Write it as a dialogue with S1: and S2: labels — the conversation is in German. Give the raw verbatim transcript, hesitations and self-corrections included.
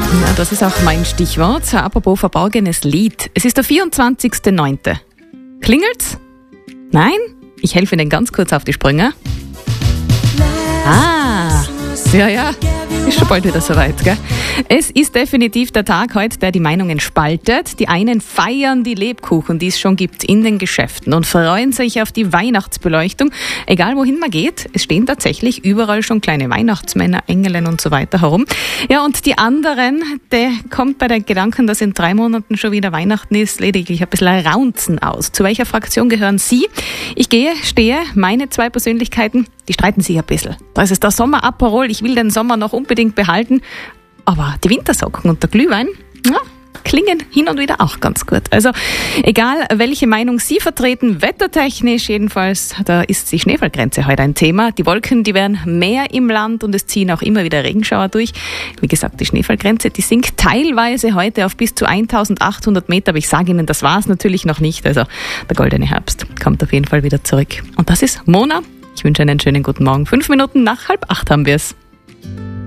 S1: Ja, das ist auch mein Stichwort. Apropos verborgenes Lied. Es ist der vierundzwanzigster neunte Klingelt's? Nein? Ich helfe Ihnen ganz kurz auf die Sprünge. Ah, ja, ja. Ist schon bald wieder soweit, gell? Es ist definitiv der Tag heute, der die Meinungen spaltet. Die einen feiern die Lebkuchen, die es schon gibt in den Geschäften und freuen sich auf die Weihnachtsbeleuchtung. Egal wohin man geht, es stehen tatsächlich überall schon kleine Weihnachtsmänner, Engelein und so weiter herum. Ja, und die anderen, der kommt bei den Gedanken, dass in drei Monaten schon wieder Weihnachten ist, lediglich ein bisschen raunzen aus. Zu welcher Fraktion gehören Sie? Ich gehe, stehe, meine zwei Persönlichkeiten, die streiten sich ein bisschen. Da ist es der Sommer-Aperol, ich will den Sommer noch unbedingt behalten, aber die Wintersocken und der Glühwein, ja, klingen hin und wieder auch ganz gut. Also egal, welche Meinung Sie vertreten, wettertechnisch jedenfalls, da ist die Schneefallgrenze heute ein Thema. Die Wolken, die werden mehr im Land und es ziehen auch immer wieder Regenschauer durch. Wie gesagt, die Schneefallgrenze, die sinkt teilweise heute auf bis zu eintausendachthundert Meter, aber ich sage Ihnen, das war es natürlich noch nicht. Also der goldene Herbst kommt auf jeden Fall wieder zurück. Und das ist Mona. Ich wünsche einen schönen guten Morgen. Fünf Minuten nach halb acht haben wir es.